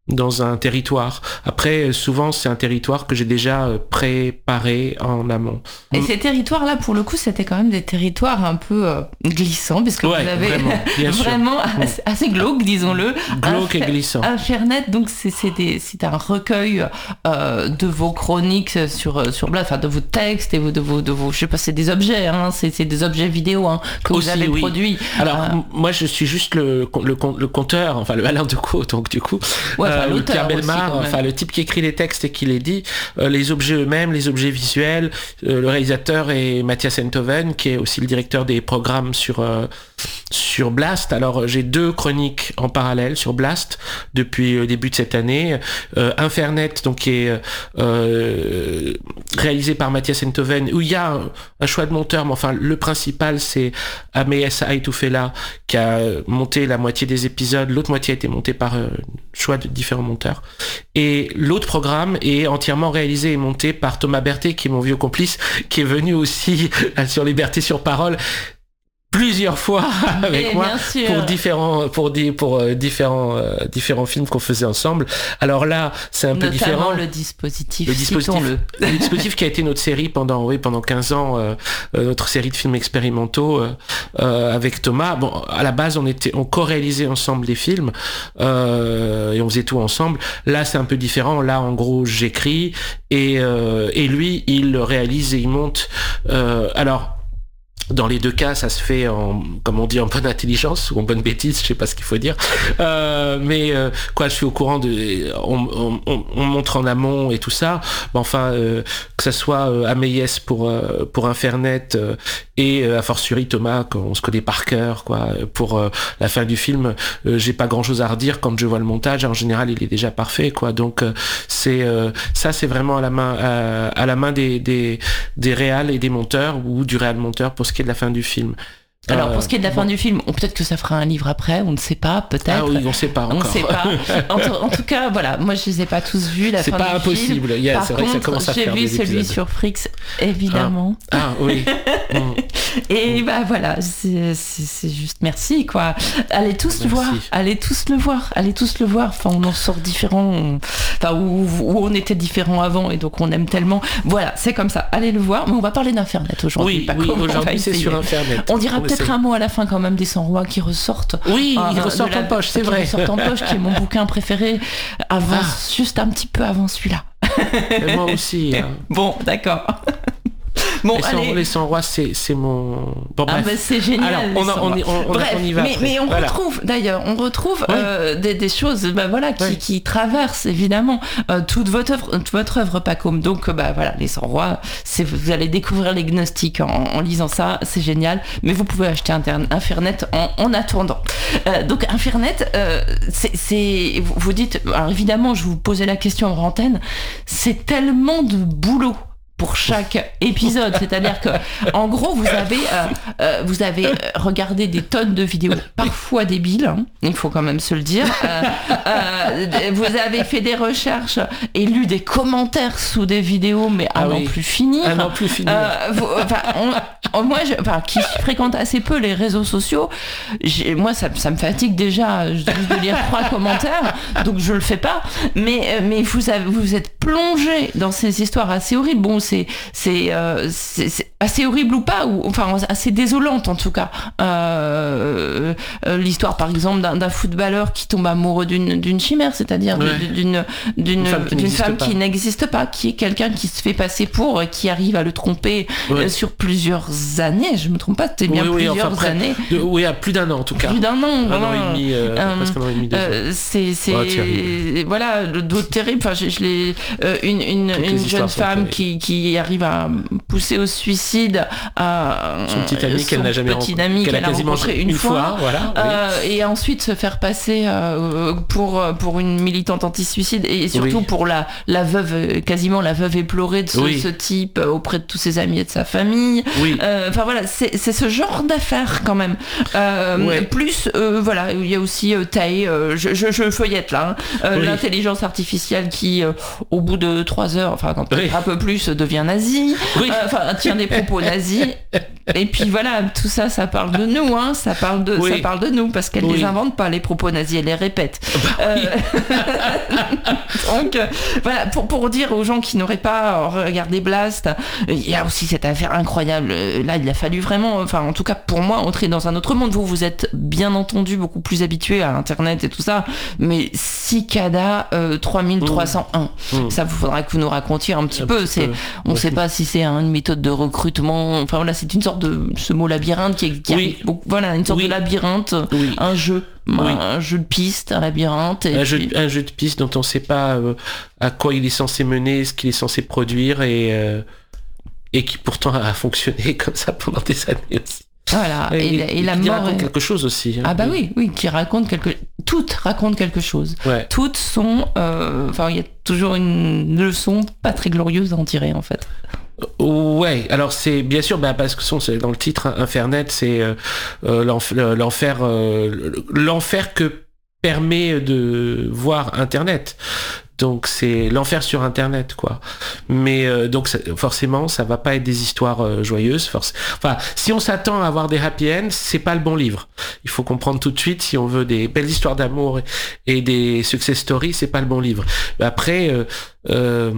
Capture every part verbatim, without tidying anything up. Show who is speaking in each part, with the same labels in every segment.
Speaker 1: dans un territoire. Après, souvent, c'est un territoire que j'ai déjà préparé en amont.
Speaker 2: Et ces territoires-là, pour le coup, c'était quand même des territoires un peu euh, glissants, parce que ouais, vous avez vraiment, vraiment assez, assez glauque, disons-le.
Speaker 1: Glauque Infer- et glissant.
Speaker 2: Infernet, donc c'est, c'est, des, c'est un recueil euh, de vos chroniques sur sur Blast, enfin de vos textes et de vos de vos, je sais pas, c'est des objets, hein, c'est, c'est des objets vidéo hein, que
Speaker 1: Aussi,
Speaker 2: vous avez
Speaker 1: oui.
Speaker 2: produits.
Speaker 1: Alors
Speaker 2: euh,
Speaker 1: moi, je suis juste le le, le conteur, enfin le Alain Decaux, donc du coup.
Speaker 2: Ouais,
Speaker 1: Euh, le Pierre Bellemare, enfin le type qui écrit les textes et qui les dit, euh, les objets eux-mêmes, les objets visuels. Euh, le réalisateur est Mathias Enthoven, qui est aussi le directeur des programmes sur euh, sur Blast. Alors j'ai deux chroniques en parallèle sur Blast depuis le début de cette année. Euh, Infernet, donc qui est euh, réalisé par Mathias Enthoven, où il y a un, un choix de monteur, mais enfin le principal c'est Améès Aïtoufela qui a monté la moitié des épisodes, l'autre moitié a été montée par euh, choix de différents monteurs. Et l'autre programme est entièrement réalisé et monté par Thomas Berthet, qui est mon vieux complice, qui est venu aussi sur Liberté sur Parole plusieurs fois avec
Speaker 2: et
Speaker 1: moi pour différents pour di, pour euh, différents euh, différents films qu'on faisait ensemble. Alors là, c'est un
Speaker 2: Notamment
Speaker 1: peu différent.
Speaker 2: le dispositif.
Speaker 1: Le dispositif, le dispositif qui a été notre série pendant oui pendant quinze ans, euh, notre série de films expérimentaux euh, euh, avec Thomas. Bon, à la base, on était on co-réalisait ensemble des films euh, et on faisait tout ensemble. Là, c'est un peu différent. Là, en gros, j'écris et euh, et lui, il réalise et il monte. Euh, alors. Dans les deux cas, ça se fait en, comme on dit, en bonne intelligence ou en bonne bêtise, je sais pas ce qu'il faut dire. Euh, mais euh, quoi, je suis au courant de, on, on, on montre en amont et tout ça. Mais enfin, euh, que ça soit euh, Améès pour euh, pour Infernet euh, et euh, a fortiori Thomas, qu'on se connaît par cœur, quoi. Pour euh, la fin du film, euh, j'ai pas grand chose à redire quand je vois le montage. En général, il est déjà parfait, quoi. Donc euh, c'est euh, ça, c'est vraiment à la main à, à la main des des des réals et des monteurs ou du réal monteur pour ce qui est de la fin du film.
Speaker 2: Alors,
Speaker 1: euh,
Speaker 2: pour ce qui est de la fin
Speaker 1: bon.
Speaker 2: du film, on, peut-être que ça fera un livre après, on ne sait pas, peut-être.
Speaker 1: Ah oui, on ne sait pas encore.
Speaker 2: On ne sait pas. En, t- en tout cas, voilà, moi je ne les ai pas tous vus, la
Speaker 1: c'est
Speaker 2: fin
Speaker 1: pas
Speaker 2: du
Speaker 1: impossible.
Speaker 2: film.
Speaker 1: Yeah,
Speaker 2: Par
Speaker 1: c'est vrai
Speaker 2: contre,
Speaker 1: que ça commence à
Speaker 2: j'ai
Speaker 1: faire
Speaker 2: vu
Speaker 1: des
Speaker 2: celui
Speaker 1: épisodes.
Speaker 2: sur Frix, évidemment.
Speaker 1: Ah, ah oui. mm.
Speaker 2: Et bah voilà, c'est, c'est, c'est juste merci, quoi. Allez tous
Speaker 1: Merci.
Speaker 2: le voir, allez tous le voir, allez tous le voir. Enfin, on en sort différents, on... enfin, où, où on était différents avant et donc on aime tellement. Voilà, c'est comme ça, allez le voir. Mais on va parler d'Infernet aujourd'hui.
Speaker 1: Oui,
Speaker 2: pas
Speaker 1: oui,
Speaker 2: comment
Speaker 1: aujourd'hui c'est sur Infernet.
Speaker 2: On dira
Speaker 1: on
Speaker 2: peut-être
Speaker 1: essaie.
Speaker 2: un mot à la fin quand même des cent rois qui ressortent.
Speaker 1: Oui,
Speaker 2: euh,
Speaker 1: ils ressortent
Speaker 2: la...
Speaker 1: en poche, c'est
Speaker 2: qui
Speaker 1: vrai.
Speaker 2: ressortent en poche, qui est mon bouquin préféré. Avant,
Speaker 1: Ah.
Speaker 2: juste un petit peu avant celui-là.
Speaker 1: Et moi aussi. Hein.
Speaker 2: Bon, d'accord. Bon,
Speaker 1: les, cent,
Speaker 2: allez.
Speaker 1: les cent rois, c'est, c'est mon. Bon,
Speaker 2: Ah
Speaker 1: bref.
Speaker 2: bah c'est génial.
Speaker 1: Alors, on, a, on, y, on,
Speaker 2: Bref,
Speaker 1: on y va.
Speaker 2: mais,
Speaker 1: après.
Speaker 2: mais on
Speaker 1: voilà.
Speaker 2: retrouve d'ailleurs, on retrouve
Speaker 1: oui.
Speaker 2: euh, des, des choses, bah voilà, qui,
Speaker 1: oui.
Speaker 2: qui traversent évidemment euh, toute votre œuvre, toute votre œuvre, Pacôme. Donc bah voilà, les cent rois, c'est, vous allez découvrir les gnostiques en, en lisant ça, c'est génial. Mais vous pouvez acheter Inter- Infernet en, en attendant. Euh, donc Infernet, euh, c'est, c'est, vous, vous dites, alors évidemment, je vous posais la question en antenne, c'est tellement de boulot pour chaque épisode, c'est-à-dire que en gros vous avez euh, euh, vous avez regardé des tonnes de vidéos parfois débiles, hein, il faut quand même se le dire, euh, euh, vous avez fait des recherches et lu des commentaires sous des vidéos mais à
Speaker 1: Ah
Speaker 2: n'en
Speaker 1: oui.
Speaker 2: plus finir,
Speaker 1: À n'en plus finir.
Speaker 2: Euh, vous, enfin, on, on, moi je, enfin, qui fréquente assez peu les réseaux sociaux, j'ai, moi ça, ça me fatigue déjà juste de lire trois commentaires, donc je le fais pas, mais, mais vous, avez, vous êtes plongé dans ces histoires assez horribles. Bon, c'est, c'est, euh, c'est, c'est assez horrible ou pas, ou enfin assez désolante en tout cas. Euh, euh, l'histoire par exemple d'un, d'un footballeur qui tombe amoureux d'une, d'une chimère, c'est-à-dire
Speaker 1: ouais.
Speaker 2: d'une, d'une,
Speaker 1: Une femme qui
Speaker 2: d'une
Speaker 1: n'existe
Speaker 2: femme
Speaker 1: pas.
Speaker 2: qui n'existe pas, qui est quelqu'un qui se fait passer pour, qui arrive à le tromper
Speaker 1: Ouais.
Speaker 2: euh, sur plusieurs années. Je me trompe pas, c'était bien
Speaker 1: oui, oui,
Speaker 2: plusieurs
Speaker 1: enfin, près,
Speaker 2: années.
Speaker 1: De, oui, à plus d'un an en tout cas.
Speaker 2: Plus d'un an,
Speaker 1: un
Speaker 2: voilà.
Speaker 1: an et demi, euh,
Speaker 2: Euh,
Speaker 1: presque un an et demi. Deux
Speaker 2: Euh, c'est c'est
Speaker 1: Oh, terrible.
Speaker 2: voilà le dos terrible. Enfin, je, je l'ai euh, une une,
Speaker 1: Toutes les
Speaker 2: une
Speaker 1: histoires
Speaker 2: jeune
Speaker 1: sont
Speaker 2: femme
Speaker 1: terribles.
Speaker 2: qui qui arrive à pousser au suicide à
Speaker 1: Son petit ami
Speaker 2: son
Speaker 1: qu'elle n'a jamais
Speaker 2: petit
Speaker 1: rencontré,
Speaker 2: ami
Speaker 1: qu'elle a
Speaker 2: qu'elle a
Speaker 1: quasiment
Speaker 2: rencontré une,
Speaker 1: une
Speaker 2: fois,
Speaker 1: fois, voilà, oui.
Speaker 2: euh, et ensuite se faire passer euh, pour pour une militante anti-suicide et surtout
Speaker 1: Oui.
Speaker 2: pour la la veuve, quasiment la veuve éplorée de ce,
Speaker 1: Oui.
Speaker 2: ce type auprès de tous ses amis et de sa famille.
Speaker 1: Oui.
Speaker 2: Euh, Enfin voilà, c'est, c'est ce genre d'affaires quand même. Euh,
Speaker 1: Ouais.
Speaker 2: Plus, euh, voilà, il y a aussi euh, Tae, euh, je, je, je feuillette là, hein, euh,
Speaker 1: Oui.
Speaker 2: l'intelligence artificielle qui, euh, au bout de trois heures, enfin non, peut-être
Speaker 1: Oui.
Speaker 2: un peu plus, de devient nazi,
Speaker 1: Oui.
Speaker 2: enfin euh, tient des propos nazis. Et puis voilà, tout ça, ça parle de nous, hein, ça parle de,
Speaker 1: oui.
Speaker 2: ça parle de nous, parce qu'elle
Speaker 1: oui.
Speaker 2: les invente pas les propos nazis, elle les répète.
Speaker 1: Bah,
Speaker 2: euh...
Speaker 1: oui.
Speaker 2: Donc euh, voilà, pour pour dire aux gens qui n'auraient pas regardé Blast, il y a aussi cette affaire incroyable. Là, il a fallu vraiment, enfin en tout cas pour moi, entrer dans un autre monde. Vous, vous êtes bien entendu beaucoup plus habitué à Internet et tout ça, mais Cicada euh, trois mille trois cent un, mmh. ça vous faudra que vous nous racontiez un petit un peu. Petit c'est, peu. On ne ouais. sait pas si c'est une méthode de recrutement. Enfin voilà, c'est une sorte de ce mot labyrinthe qui, qui oui. arrive, voilà, une sorte oui. de labyrinthe, oui. un jeu. Oui. Un jeu de piste, un labyrinthe. Et
Speaker 1: un,
Speaker 2: puis...
Speaker 1: jeu, un jeu de piste dont on ne sait pas euh, à quoi il est censé mener, ce qu'il est censé produire, et, euh, et qui pourtant a fonctionné comme ça pendant des années aussi.
Speaker 2: Voilà, et, et, et, et la
Speaker 1: qui
Speaker 2: mort
Speaker 1: raconte
Speaker 2: est...
Speaker 1: quelque chose aussi. Hein.
Speaker 2: Ah bah oui, oui, qui raconte quelque... Toutes racontent quelque chose.
Speaker 1: Ouais.
Speaker 2: Toutes sont... Euh... Enfin, il y a toujours une leçon pas très glorieuse à en tirer, en fait.
Speaker 1: Ouais, alors c'est bien sûr, bah, parce que son, c'est dans le titre, Infernet, c'est euh, euh, l'enfer, l'enfer, euh, l'enfer que permet de voir Internet. Donc c'est l'enfer sur Internet, quoi. Mais euh, donc ça, forcément, ça va pas être des histoires euh, joyeuses. Forc- enfin, si on s'attend à avoir des happy ends, c'est pas le bon livre. Il faut comprendre tout de suite, si on veut des belles histoires d'amour et des success stories, c'est pas le bon livre. Après, euh, euh,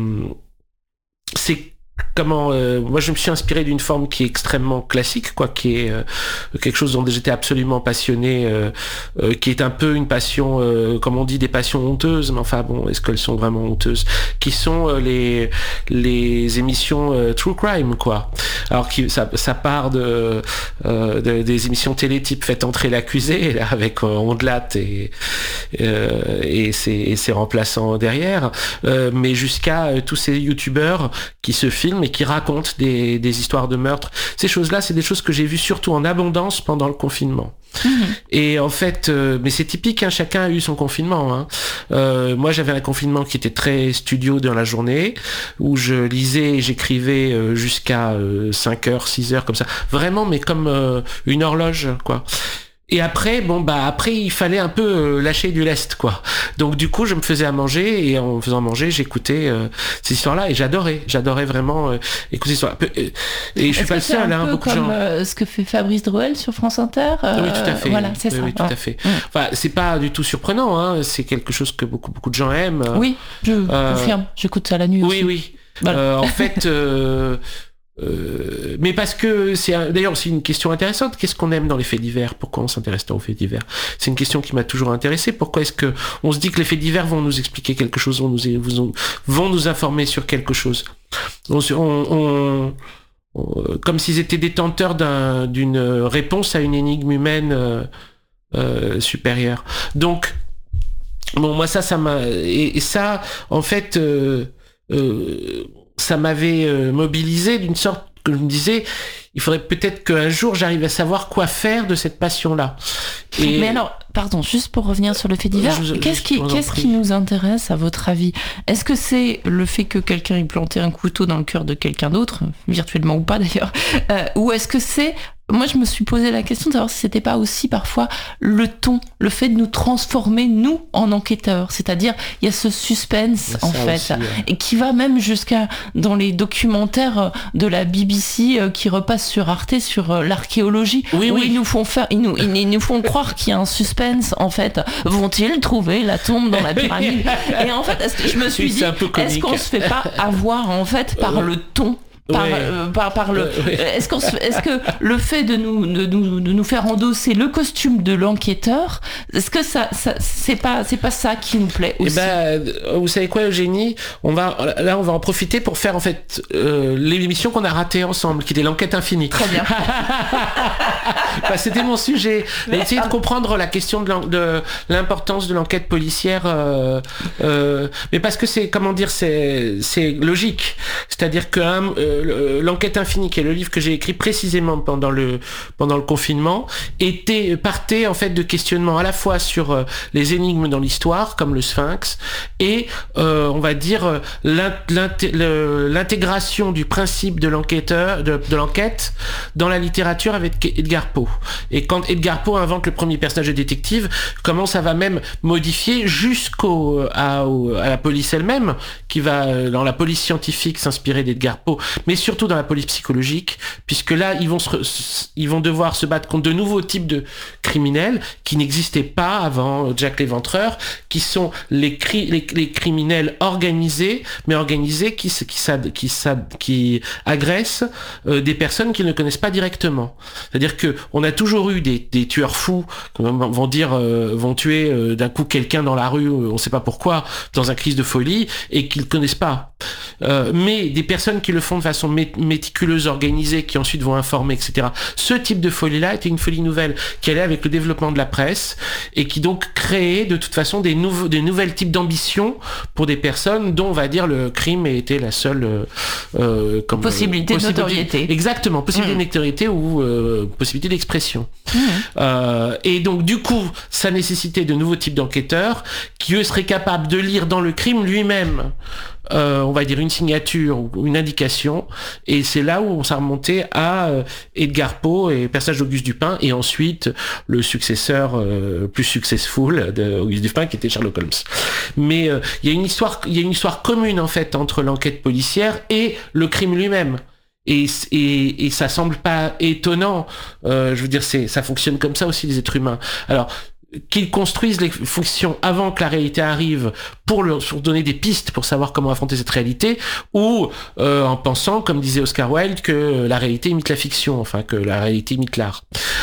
Speaker 1: c'est Comment euh, moi je me suis inspiré d'une forme qui est extrêmement classique, quoi, qui est euh, quelque chose dont j'étais absolument passionné, euh, euh, qui est un peu une passion, euh, comme on dit, des passions honteuses, mais enfin bon, est-ce qu'elles sont vraiment honteuses, qui sont euh, les les émissions euh, true crime, quoi. Alors qui ça ça part de, euh, de des émissions télé type Faites entrer l'accusé, là, avec euh, Ondelat et euh, et ses et ses remplaçants derrière, euh, mais jusqu'à euh, tous ces youtubeurs qui se filment et qui racontent des, des histoires de meurtre. Ces choses-là, c'est des choses que j'ai vues surtout en abondance pendant le confinement. Mmh. Et en fait, euh, mais c'est typique, hein, chacun a eu son confinement. Hein. Euh, moi, j'avais un confinement qui était très studio dans la journée, où je lisais et j'écrivais euh, jusqu'à euh, cinq heures, six heures, comme ça. Vraiment, mais comme euh, une horloge, quoi. Et après, bon bah après il fallait un peu euh, lâcher du lest, quoi. Donc du coup je me faisais à manger et en me faisant manger j'écoutais euh, ces histoires-là et j'adorais, j'adorais vraiment euh, écouter ces histoires. Et je
Speaker 2: Est-ce
Speaker 1: suis pas le seul, hein, beaucoup de gens.
Speaker 2: Comme euh, ce que fait Fabrice Drouel sur France Inter. Euh,
Speaker 1: oui, tout à fait.
Speaker 2: Voilà, c'est
Speaker 1: oui,
Speaker 2: ça.
Speaker 1: Oui, tout
Speaker 2: ouais.
Speaker 1: à fait.
Speaker 2: Ouais.
Speaker 1: Enfin, c'est pas du tout surprenant, hein. C'est quelque chose que beaucoup beaucoup de gens aiment.
Speaker 2: Oui, je euh, confirme. J'écoute ça la nuit
Speaker 1: oui,
Speaker 2: aussi.
Speaker 1: Oui, oui.
Speaker 2: Voilà.
Speaker 1: Euh, en fait. Euh, Euh, mais parce que c'est un, d'ailleurs c'est une question intéressante. Qu'est-ce qu'on aime dans les faits divers? Pourquoi on s'intéresse tant aux faits divers? C'est une question qui m'a toujours intéressé. Pourquoi est-ce que on se dit que les faits divers vont nous expliquer quelque chose, vont nous, vont nous informer sur quelque chose? On, on, on, on, comme s'ils étaient détenteurs d'un, d'une réponse à une énigme humaine euh, euh, supérieure. Donc, bon, moi ça, ça m'a et, et ça, en fait. Euh, euh, ça m'avait euh, mobilisé d'une sorte que je me disais, il faudrait peut-être qu'un jour j'arrive à savoir quoi faire de cette passion-là.
Speaker 2: Et... Mais alors, pardon, juste pour revenir sur le fait divers, je, qu'est-ce, qui, qu'est-ce qui nous intéresse à votre avis? Est-ce que c'est le fait que quelqu'un ait planté un couteau dans le cœur de quelqu'un d'autre, virtuellement ou pas d'ailleurs, euh, ou est-ce que c'est... Moi, je me suis posé la question de savoir si c'était pas aussi parfois le ton, le fait de nous transformer, nous, en enquêteurs. C'est-à-dire, il y a ce suspense, en fait, aussi, ouais. Et qui va même jusqu'à dans les documentaires de la B B C euh, qui repassent sur Arte sur euh, l'archéologie,
Speaker 1: oui,
Speaker 2: où
Speaker 1: oui.
Speaker 2: ils nous font faire, ils nous, ils, ils nous font croire qu'il y a un suspense, en fait. Vont-ils trouver la tombe dans la pyramide? Et en fait, est-ce que je me suis dit, est-ce qu'on se fait pas avoir, en fait, par le ton? Par, ouais. euh, par, par le, ouais. est-ce, qu'on se, est-ce que le fait de nous, de, nous, de nous faire endosser le costume de l'enquêteur, est-ce que ça, ça c'est pas, c'est pas ça qui nous plaît aussi?
Speaker 1: Eh ben, vous savez quoi, Eugénie, on va, là, on va en profiter pour faire en fait euh, l'émission qu'on a ratée ensemble, qui était l'enquête infinie.
Speaker 2: Très bien.
Speaker 1: Bah, c'était mon sujet, d'essayer de comprendre la question de, de l'importance de l'enquête policière, euh, euh, mais parce que c'est, comment dire, c'est, c'est logique, c'est-à-dire que euh, le, l'enquête infinie, qui est le livre que j'ai écrit précisément pendant le pendant le confinement, était partait en fait de questionnements à la fois sur euh, les énigmes dans l'histoire, comme le Sphinx, et euh, on va dire l'int, l'int, le, l'intégration du principe de l'enquêteur, de, de l'enquête dans la littérature avec Edgar Poe. Et quand Edgar Poe invente le premier personnage de détective, comment ça va même modifier jusqu'au à, au, à la police elle-même, qui va dans la police scientifique s'inspirer d'Edgar Poe, mais surtout dans la police psychologique, puisque là ils vont se, ils vont devoir se battre contre de nouveaux types de criminels qui n'existaient pas avant Jack l'Éventreur, qui sont les, cri, les, les criminels organisés, mais organisés qui qui qui, qui agressent euh, des personnes qu'ils ne connaissent pas directement. C'est-à-dire que on a toujours eu des, des tueurs fous qui vont dire euh, vont tuer euh, d'un coup quelqu'un dans la rue, on ne sait pas pourquoi, dans un crise de folie, et qu'ils ne connaissent pas. Euh, mais des personnes qui le font de façon mé- méticuleuse, organisée, qui ensuite vont informer, et cetera. Ce type de folie-là était une folie nouvelle qui allait avec le développement de la presse et qui donc créait de toute façon des nouveaux, des nouvelles types d'ambitions pour des personnes dont on va dire le crime était la seule euh, euh, comme,
Speaker 2: possibilité
Speaker 1: euh,
Speaker 2: de notoriété.
Speaker 1: Exactement, possibilité mmh. de notoriété ou euh, possibilité d'expression. Mmh. Euh, et donc du coup, ça nécessitait de nouveaux types d'enquêteurs qui eux seraient capables de lire dans le crime lui-même. Euh, on va dire une signature ou une indication, et c'est là où on s'est remonté à euh, Edgar Poe et le personnage d'Auguste Dupin, et ensuite le successeur euh, plus successful d'Auguste Dupin qui était Sherlock Holmes. Mais il euh, y a une histoire, il y a une histoire commune en fait entre l'enquête policière et le crime lui-même. Et, et, et ça semble pas étonnant. Euh, je veux dire, c'est, ça fonctionne comme ça aussi les êtres humains. Alors qu'ils construisent les fonctions avant que la réalité arrive pour leur pour donner des pistes pour savoir comment affronter cette réalité, ou euh, en pensant, comme disait Oscar Wilde, que la réalité imite la fiction, enfin que la réalité imite l'art.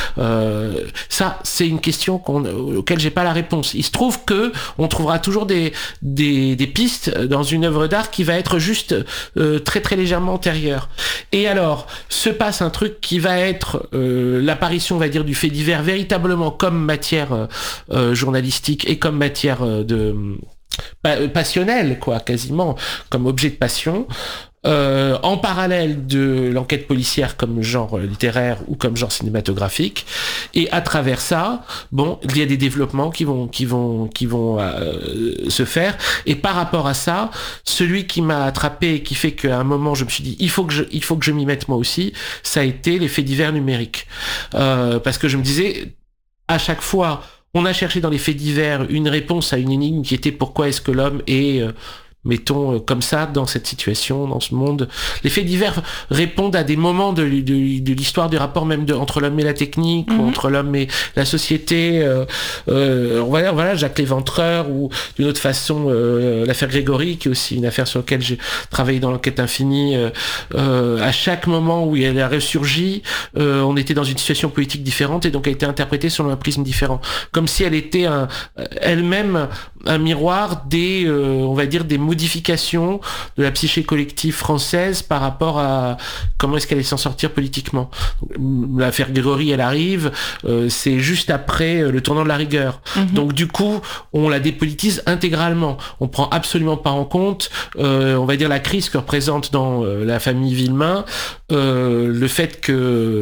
Speaker 1: Euh, ça, c'est une question qu'on, auquel j'ai pas la réponse. Il se trouve que on trouvera toujours des des, des pistes dans une œuvre d'art qui va être juste euh, très très légèrement antérieure. Et alors se passe un truc qui va être euh, l'apparition, on va dire, du fait divers véritablement comme matière euh, Euh, journalistique et comme matière euh, de euh, passionnelle, quoi, quasiment comme objet de passion, euh, en parallèle de l'enquête policière comme genre littéraire ou comme genre cinématographique. Et à travers ça, bon, il y a des développements qui vont qui vont qui vont euh, se faire. Et par rapport à ça, celui qui m'a attrapé et qui fait qu'à un moment je me suis dit il faut que je il faut que je m'y mette moi aussi, ça a été les faits divers numériques, euh, parce que je me disais à chaque fois on a cherché dans les faits divers une réponse à une énigme qui était pourquoi est-ce que l'homme est, euh, mettons, euh, comme ça, dans cette situation, dans ce monde. Les faits divers répondent à des moments de, de, de l'histoire du rapport même de, entre l'homme et la technique, mm-hmm. ou entre l'homme et la société. Euh, euh, voilà, voilà, Jacques l'Éventreur, ou d'une autre façon, euh, l'affaire Grégory, qui est aussi une affaire sur laquelle j'ai travaillé dans l'enquête infinie. Euh, euh, à chaque moment où elle a ressurgi, euh, on était dans une situation politique différente et donc elle a été interprétée selon un prisme différent. Comme si elle était un, elle-même un miroir des, euh, on va dire, des modifications de la psyché collective française par rapport à comment est-ce qu'elle allait s'en sortir politiquement. L'affaire Grégory, elle arrive, euh, c'est juste après euh, le tournant de la rigueur. Mmh. Donc du coup, on la dépolitise intégralement. On prend absolument pas en compte, euh, on va dire, la crise que représente dans euh, la famille Villemain, euh, le fait que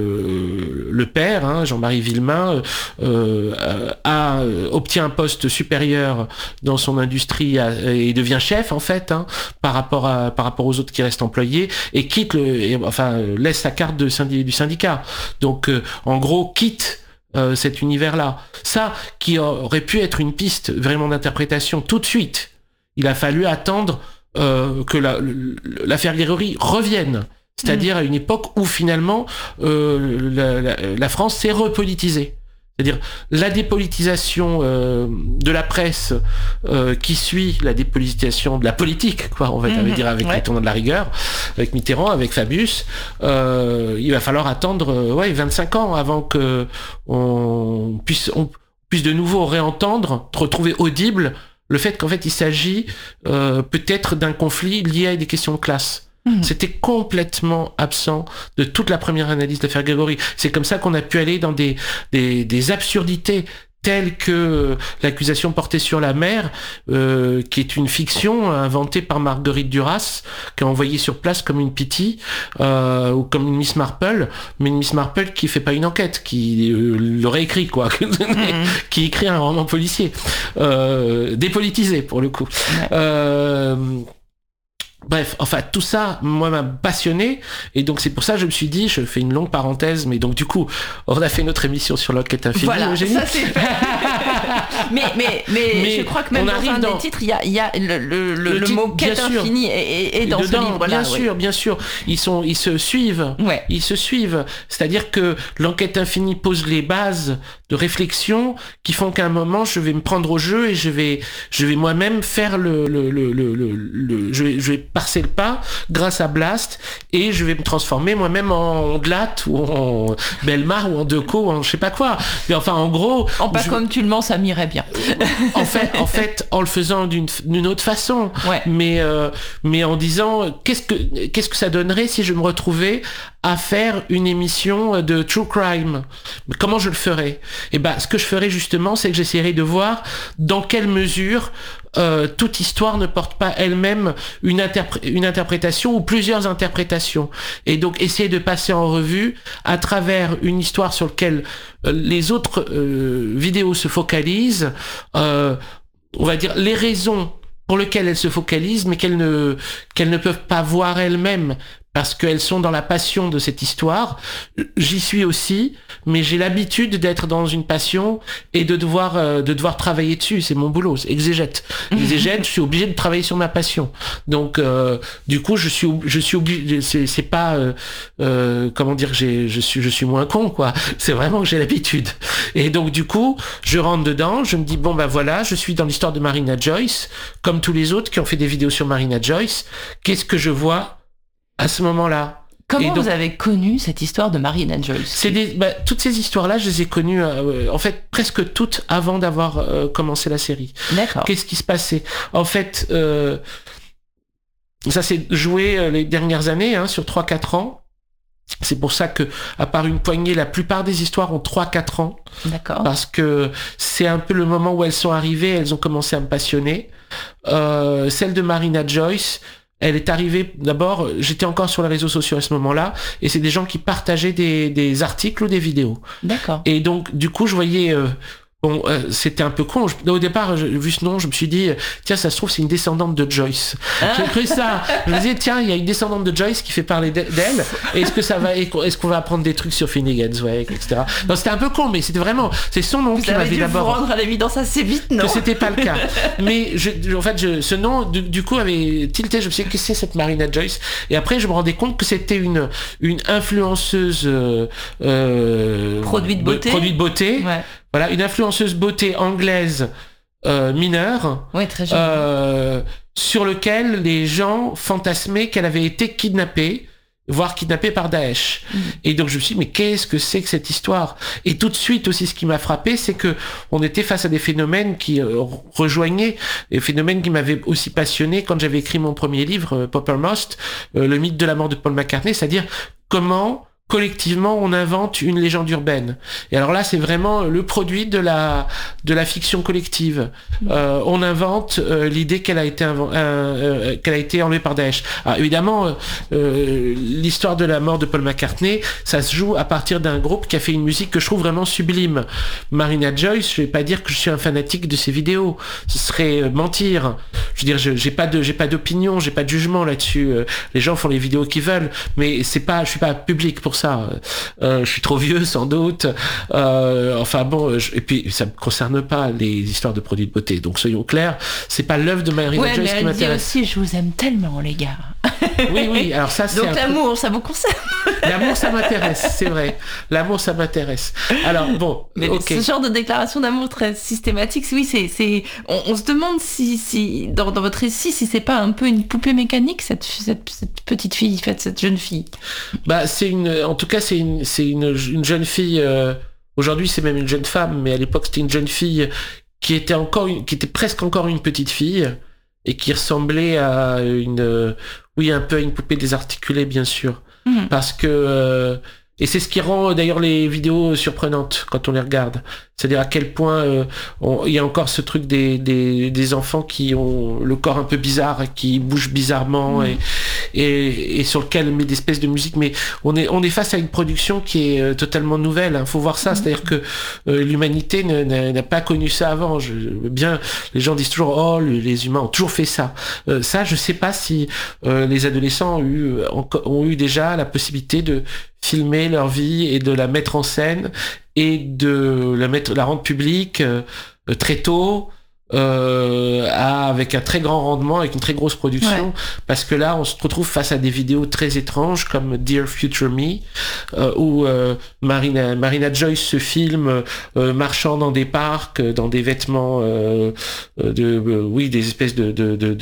Speaker 1: euh, le père, hein, Jean-Marie Villemain, euh, a, obtient un poste supérieur dans son industrie et devient chef en fait, hein, par rapport à par rapport aux autres qui restent employés, et quitte le et, enfin laisse sa carte de syndic, du syndicat. Donc euh, en gros quitte euh, cet univers-là. Ça qui aurait pu être une piste vraiment d'interprétation tout de suite. Il a fallu attendre euh, que la, l'affaire Grégory revienne. C'est-à-dire mmh. à une époque où finalement euh, la, la, la France s'est repolitisée. C'est-à-dire la dépolitisation euh, de la presse euh, qui suit la dépolitisation de la politique, quoi, on va mmh, dire avec ouais. les tournants de la rigueur, avec Mitterrand, avec Fabius. Euh, il va falloir attendre euh, ouais, vingt-cinq ans avant que on puisse, on puisse de nouveau réentendre, retrouver audible le fait qu'en fait il s'agit euh, peut-être d'un conflit lié à des questions de classe. Mmh. C'était complètement absent de toute la première analyse de l'affaire Grégory. C'est comme ça qu'on a pu aller dans des, des, des absurdités telle que l'accusation portée sur la mère, euh, qui est une fiction inventée par Marguerite Duras, qui est envoyée sur place comme une Pitty, euh, ou comme une Miss Marple, mais une Miss Marple qui fait pas une enquête, qui euh, l'aurait écrit, quoi, mm-hmm. qui écrit un roman policier, euh, dépolitisé pour le coup. Ouais. Euh, Bref, enfin tout ça, moi, m'a passionné, et donc c'est pour ça que je me suis dit, je fais une longue parenthèse, mais donc du coup, on a fait notre émission sur L'Enquête infinie.
Speaker 2: Voilà,
Speaker 1: Eugénie.
Speaker 2: ça c'est fait. mais, mais, mais, mais je crois que même dans un dans... des titres, il y a, il y a le, le, le, le mot Quête infinie est, est dans dedans, ce livre. Voilà,
Speaker 1: bien
Speaker 2: ouais.
Speaker 1: sûr, bien sûr, ils sont, ils se suivent,
Speaker 2: ouais.
Speaker 1: ils se suivent. C'est-à-dire que L'Enquête infinie pose les bases de réflexion qui font qu'à un moment, je vais me prendre au jeu et je vais, je vais moi-même faire le, le, le, le, le, le je vais, je vais passer le pas grâce à Blast et je vais me transformer moi-même en Ondelat ou en Belmar ou en Deco ou en je sais pas quoi. Mais enfin, en gros...
Speaker 2: En pas
Speaker 1: je...
Speaker 2: comme tu le mens, ça m'irait bien.
Speaker 1: en fait, en fait, en le faisant d'une, d'une autre façon.
Speaker 2: Ouais.
Speaker 1: Mais, euh, mais en disant, qu'est-ce que, qu'est-ce que ça donnerait si je me retrouvais à faire une émission de true crime? Comment je le ferais? Et ben, ce que je ferais justement, c'est que j'essaierais de voir dans quelle mesure euh, toute histoire ne porte pas elle-même une, interpré- une interprétation ou plusieurs interprétations. Et donc, essayer de passer en revue à travers une histoire sur laquelle euh, les autres euh, vidéos se focalisent, euh, on va dire les raisons pour lesquelles elles se focalisent, mais qu'elles ne, qu'elles ne peuvent pas voir elles-mêmes, parce qu'elles sont dans la passion de cette histoire. J'y suis aussi, mais j'ai l'habitude d'être dans une passion et de devoir euh, de devoir travailler dessus. C'est mon boulot, c'est exégète. Exégète, je suis obligé de travailler sur ma passion. Donc, euh, du coup, je suis je suis obligé. C'est, c'est pas euh, euh, comment dire, j'ai je suis je suis moins con, quoi. C'est vraiment que j'ai l'habitude. Et donc, du coup, je rentre dedans. Je me dis bon ben voilà, je suis dans l'histoire de Marina Joyce, comme tous les autres qui ont fait des vidéos sur Marina Joyce. Qu'est-ce que je vois à ce moment-là?
Speaker 2: Comment
Speaker 1: donc,
Speaker 2: vous avez connu cette histoire de Marina Joyce?
Speaker 1: C'est des, bah, toutes ces histoires-là, je les ai connues, euh, en fait, presque toutes avant d'avoir euh, commencé la série.
Speaker 2: D'accord.
Speaker 1: Qu'est-ce qui se passait? En fait, euh, ça s'est joué euh, les dernières années, hein, sur trois quatre ans. C'est pour ça que, à part une poignée, la plupart des histoires ont trois quatre ans.
Speaker 2: D'accord.
Speaker 1: Parce que c'est un peu le moment où elles sont arrivées, elles ont commencé à me passionner. Euh, celle de Marina Joyce, elle est arrivée, d'abord, j'étais encore sur les réseaux sociaux à ce moment-là, et c'est des gens qui partageaient des, des articles ou des vidéos.
Speaker 2: D'accord.
Speaker 1: Et donc, du coup, je voyais... Euh, bon, euh, c'était un peu con. Je, au départ, je, vu ce nom, je me suis dit, tiens, ça se trouve, c'est une descendante de Joyce. Ah. J'ai cru ça. Je me disais, tiens, il y a une descendante de Joyce qui fait parler d'elle. Est-ce que ça va, est-ce qu'on va apprendre des trucs sur Finnegan's Wake, et cetera. Non, c'était un peu con, mais c'était vraiment, c'est son nom
Speaker 2: vous
Speaker 1: qui m'avait d'abord.
Speaker 2: Vous rendre à l'évidence assez vite, non?
Speaker 1: Que c'était pas le cas. Mais je, en fait, je, ce nom, du, du coup, avait tilté. Je me suis dit, qu'est-ce que c'est cette Marina Joyce? Et après, je me rendais compte que c'était une, une influenceuse, euh, euh,
Speaker 2: produit de beauté.
Speaker 1: Produit de beauté.
Speaker 2: Ouais.
Speaker 1: Voilà, une influenceuse beauté anglaise euh, mineure,
Speaker 2: ouais, très jolie.
Speaker 1: Euh, sur lequel les gens fantasmaient qu'elle avait été kidnappée, voire kidnappée par Daesh. Mmh. Et donc je me suis dit, mais qu'est-ce que c'est que cette histoire? Et tout de suite aussi, ce qui m'a frappé, c'est que on était face à des phénomènes qui euh, rejoignaient, des phénomènes qui m'avaient aussi passionné quand j'avais écrit mon premier livre, euh, Poppermost, euh, le mythe de la mort de Paul McCartney, c'est-à-dire comment collectivement on invente une légende urbaine. Et alors là, c'est vraiment le produit de la de la fiction collective. Mmh. Euh, on invente euh, l'idée qu'elle a été inv- euh, euh, qu'elle a été enlevée par Daesh. Alors évidemment, euh, l'histoire de la mort de Paul McCartney, ça se joue à partir d'un groupe qui a fait une musique que je trouve vraiment sublime. Marina Joyce, je vais pas dire que je suis un fanatique de ses vidéos. Ce serait mentir. Je veux dire, je, j'ai pas de j'ai pas d'opinion, j'ai pas de jugement là-dessus. Les gens font les vidéos qu'ils veulent, mais c'est pas, je suis pas public pour ça. Euh, je suis trop vieux sans doute. Euh, enfin bon, je, et puis ça me concerne pas les histoires de produits de beauté. Donc soyons clairs, c'est pas l'œuvre de Marina
Speaker 2: ouais,
Speaker 1: Joyce
Speaker 2: mais
Speaker 1: qui m'intéresse.
Speaker 2: Dit aussi, je vous aime tellement les gars.
Speaker 1: Oui, oui. Alors ça, c'est
Speaker 2: donc l'amour, peu... ça vous concerne.
Speaker 1: L'amour, ça m'intéresse, c'est vrai. L'amour, ça m'intéresse. Alors bon,
Speaker 2: mais
Speaker 1: okay.
Speaker 2: Ce genre de déclaration d'amour très systématique, oui, c'est, c'est, on, on se demande si, si dans, dans votre récit, si c'est pas un peu une poupée mécanique cette, cette, cette petite fille, cette jeune fille.
Speaker 1: Bah, c'est une, en tout cas, c'est une, c'est une, une jeune fille. Euh, aujourd'hui, c'est même une jeune femme, mais à l'époque, c'était une jeune fille qui était encore, une, qui était presque encore une petite fille et qui ressemblait à une, euh, oui, un peu à une poupée désarticulée, bien sûr, mmh. parce que. Euh, Et c'est ce qui rend d'ailleurs les vidéos surprenantes quand on les regarde. c'est-à-dire à quel point euh, on, il y a encore ce truc des, des, des enfants qui ont le corps un peu bizarre, qui bougent bizarrement mmh. et, et, et sur lequel on met des espèces de musique, mais on est, on est face à une production qui est euh, totalement nouvelle, hein, faut voir ça, mmh. c'est-à-dire que euh, l'humanité n'a, n'a, n'a pas connu ça avant. Je, bien, les gens disent toujours oh les humains ont toujours fait ça. Euh, ça, je sais pas si euh, les adolescents ont eu, ont, ont eu déjà la possibilité de filmer leur vie et de la mettre en scène et de la mettre, la rendre publique euh, très tôt. Euh, à, avec un très grand rendement, avec une très grosse production, ouais. parce que là on se retrouve face à des vidéos très étranges comme Dear Future Me, euh, où euh, Marina, Marina Joyce se filme euh, marchant dans des parcs, dans des vêtements euh, de, euh, oui, des espèces de, de, de